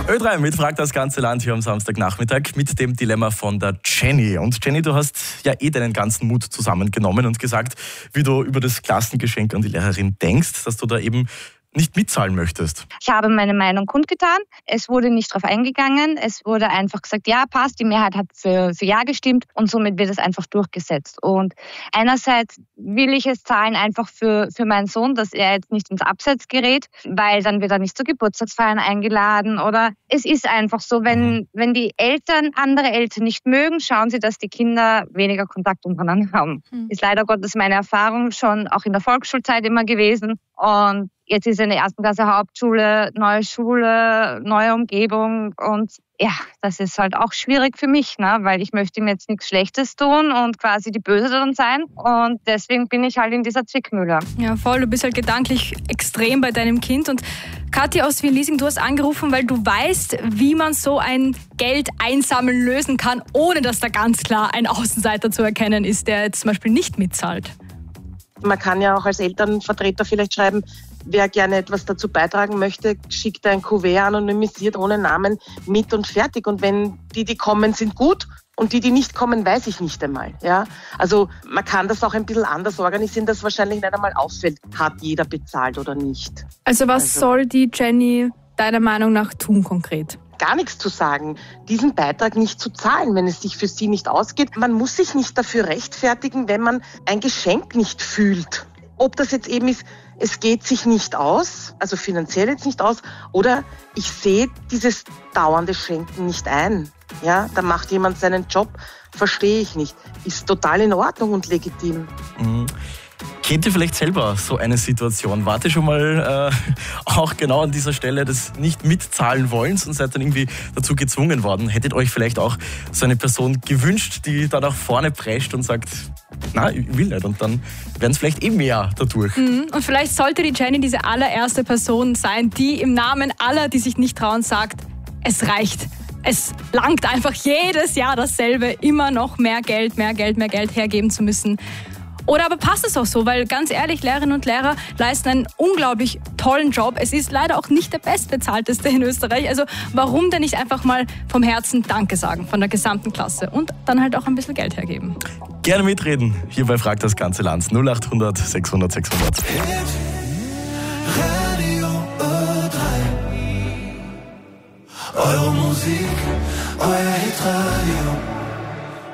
Ö3 mit Fragt das ganze Land hier am Samstagnachmittag mit dem Dilemma von der Jenny. Und Jenny, du hast ja deinen ganzen Mut zusammengenommen und gesagt, wie du über das Klassengeschenk an die Lehrerin denkst, dass du da eben nicht mitzahlen möchtest. Ich habe meine Meinung kundgetan. Es wurde nicht darauf eingegangen. Es wurde einfach gesagt, ja, passt. Die Mehrheit hat für Ja gestimmt und somit wird es einfach durchgesetzt. Und einerseits will ich es zahlen einfach für meinen Sohn, dass er jetzt nicht ins Abseits gerät, weil dann wird er nicht zu Geburtstagsfeiern eingeladen. Oder es ist einfach so, wenn die Eltern andere Eltern nicht mögen, schauen sie, dass die Kinder weniger Kontakt untereinander haben. Ist leider Gottes meine Erfahrung schon auch in der Volksschulzeit immer gewesen. Und jetzt ist er in der 1. Klasse Hauptschule, neue Schule, neue Umgebung und ja, das ist halt auch schwierig für mich, ne? Weil ich möchte ihm jetzt nichts Schlechtes tun und quasi die Böse dann sein und deswegen bin ich halt in dieser Zwickmühle. Ja, voll, du bist halt gedanklich extrem bei deinem Kind und Kathi aus Wien-Liesing, du hast angerufen, weil du weißt, wie man so ein Geld einsammeln lösen kann, ohne dass da ganz klar ein Außenseiter zu erkennen ist, der jetzt zum Beispiel nicht mitzahlt. Man kann ja auch als Elternvertreter vielleicht schreiben, wer gerne etwas dazu beitragen möchte, schickt ein Kuvert anonymisiert ohne Namen mit und fertig. Und wenn die kommen, sind gut und die nicht kommen, weiß ich nicht einmal. Ja? Also man kann das auch ein bisschen anders organisieren, dass wahrscheinlich nicht einmal auffällt, hat jeder bezahlt oder nicht. Also was soll die Jenny deiner Meinung nach tun konkret? Gar nichts zu sagen, diesen Beitrag nicht zu zahlen, wenn es sich für sie nicht ausgeht. Man muss sich nicht dafür rechtfertigen, wenn man ein Geschenk nicht fühlt. Ob das jetzt eben ist, es geht sich nicht aus, also finanziell jetzt nicht aus, oder ich sehe dieses dauernde Schenken nicht ein. Ja, da macht jemand seinen Job, verstehe ich nicht. Ist total in Ordnung und legitim. Kennt ihr vielleicht selber so eine Situation? Wart ihr schon mal auch genau an dieser Stelle des nicht mitzahlen wollens und seid dann irgendwie dazu gezwungen worden? Hättet euch vielleicht auch so eine Person gewünscht, die da nach vorne prescht und sagt, na, ich will nicht. Und dann werden es vielleicht mehr dadurch. Und vielleicht sollte die Jenny diese allererste Person sein, die im Namen aller, die sich nicht trauen, sagt, es reicht. Es langt einfach jedes Jahr dasselbe, immer noch mehr Geld hergeben zu müssen. Oder aber passt es auch so, weil ganz ehrlich, Lehrerinnen und Lehrer leisten einen unglaublich tollen Job. Es ist leider auch nicht der bestbezahlteste in Österreich. Also warum denn nicht einfach mal vom Herzen Danke sagen von der gesamten Klasse und dann halt auch ein bisschen Geld hergeben? Gerne mitreden. Hierbei fragt das ganze Land 0800 600 600. Radio Ö3. Eure Musik, euer Hitradio.